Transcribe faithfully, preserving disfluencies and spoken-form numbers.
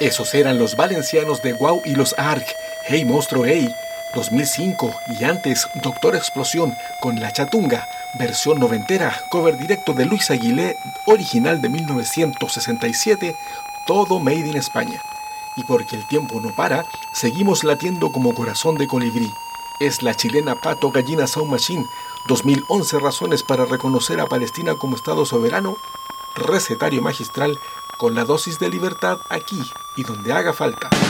Esos eran los valencianos de Guau y los Arc, Hey Monstruo Hey, dos mil cinco y antes Doctor Explosión con La Chatunga, versión noventera, cover directo de Luis Aguilé, original de mil novecientos sesenta y siete, todo made in España. Y porque el tiempo no para, seguimos latiendo como corazón de colibrí. Es la chilena Pato Gallina Sound Machine, dos mil once razones para reconocer a Palestina como Estado soberano, recetario magistral con la dosis de libertad aquí y donde haga falta.